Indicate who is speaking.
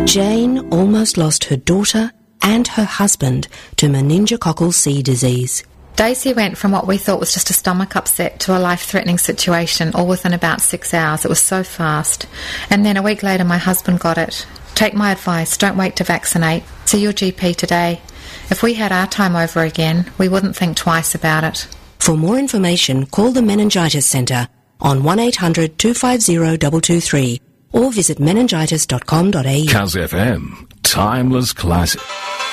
Speaker 1: Jane almost lost her daughter and her husband to meningococcal C disease.
Speaker 2: Daisy went from what we thought was just a stomach upset to a life-threatening situation all within about 6 hours. It was so fast. And then a week later, my husband got it. Take my advice, don't wait to vaccinate. See your GP today. If we had our time over again, we wouldn't think twice about it.
Speaker 1: For more information, call the Meningitis Centre on 1800 250 223 or visit meningitis.com.au.
Speaker 3: Kaz FM, timeless classic.